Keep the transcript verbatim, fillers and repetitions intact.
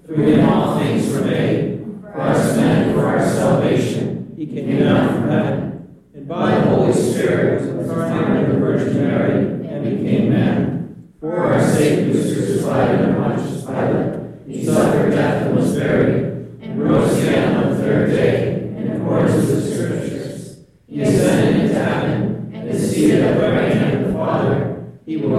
Through him all things were made. For us men, for our salvation, he came down from heaven, and by the Holy Spirit was incarnated of the Virgin Mary, and became man. For our sake he was crucified under Pontius Pilate. He suffered death and was buried, and rose again on the third day, in accordance with the Scriptures. He ascended into heaven, and is seated at the right hand of the Father. He will